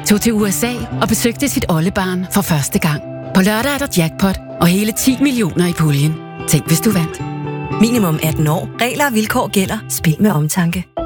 tog til USA og besøgte sit oldebarn for første gang. På lørdag er der jackpot og hele 10 millioner i puljen. Tænk, hvis du vandt. Minimum 18 år. Regler og vilkår gælder. Spil med omtanke.